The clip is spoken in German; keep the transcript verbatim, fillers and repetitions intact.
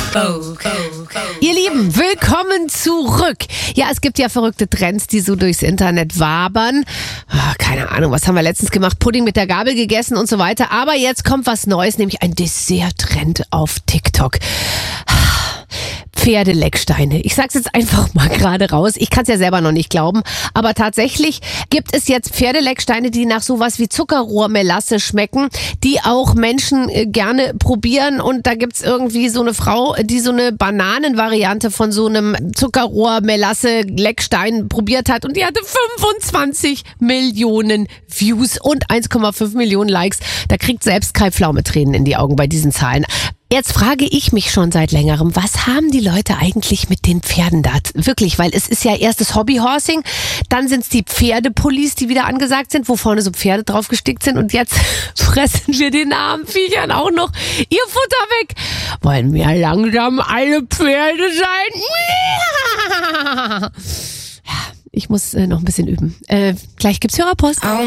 Ihr Lieben, willkommen zurück. Ja, es gibt ja verrückte Trends, die so durchs Internet wabern. Ah, keine Ahnung, was haben wir letztens gemacht? Pudding mit der Gabel gegessen und so weiter. Aber jetzt kommt was Neues, nämlich ein Dessert-Trend auf TikTok. Pferdelecksteine. Ich sag's jetzt einfach mal gerade raus. Ich kann's ja selber noch nicht glauben. Aber tatsächlich gibt es jetzt Pferdelecksteine, die nach sowas wie Zuckerrohrmelasse schmecken, die auch Menschen äh, gerne probieren. Und da gibt's irgendwie so eine Frau, die so eine Bananenvariante von so einem Zuckerrohrmelasse-Leckstein probiert hat. Und die hatte fünfundzwanzig Millionen Views und eins Komma fünf Millionen Likes. Da kriegt selbst Kai Pflaume Tränen in die Augen bei diesen Zahlen. Jetzt frage ich mich schon seit längerem, was haben die Leute eigentlich mit den Pferden da? Wirklich, weil es ist ja erst das Hobbyhorsing, dann sind es die Pferdepullis, die wieder angesagt sind, wo vorne so Pferde drauf gestickt sind und jetzt fressen wir den armen Viechern auch noch ihr Futter weg. Wollen wir langsam alle Pferde sein? Ja, ich muss äh, noch ein bisschen üben. Äh, gleich gibt's Hörerpost.